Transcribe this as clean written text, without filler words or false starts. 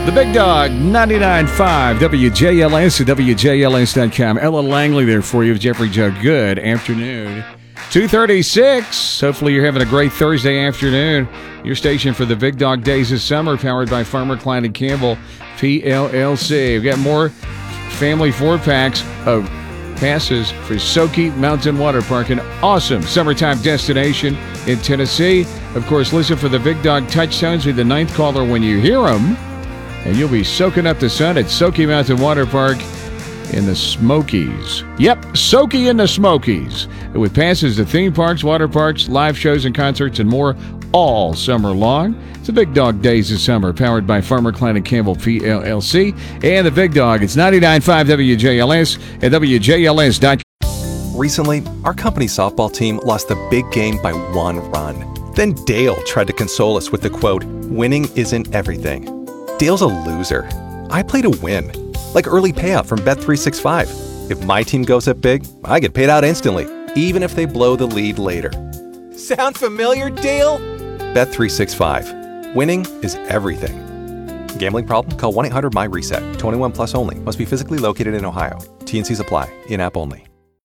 The Big Dog, 99.5 WJLS and WJLS.com. Ella Langley there for you, Jeffrey Joe. Good afternoon. 2:36. Hopefully you're having a great Thursday afternoon. Your station for the Big Dog Days of Summer, powered by Farmer Klein and Campbell, PLLC. We've got more family 4-packs of passes for Soaky Mountain Water Park, an awesome summertime destination in Tennessee. Of course, listen for the Big Dog Touchstones. Be the 9th caller when you hear them, and you'll be soaking up the sun at Soaky Mountain Water Park in the Smokies. Yep, Soaky in the Smokies. With passes to theme parks, water parks, live shows and concerts, and more all summer long. It's the Big Dog Days of Summer, powered by Farmer Klein and Campbell, PLLC. And the Big Dog, it's 99.5 WJLS and WJLS.com. Recently, our company softball team lost the big game by 1 run. Then Dale tried to console us with the quote, "Winning isn't everything." Dale's a loser. I play to win. Like early payout from Bet365. If my team goes up big, I get paid out instantly, even if they blow the lead later. Sound familiar, Dale? Bet365. Winning is everything. Gambling problem? Call 1-800-MY-RESET. 21 plus only. Must be physically located in Ohio. T&Cs apply. In-app only.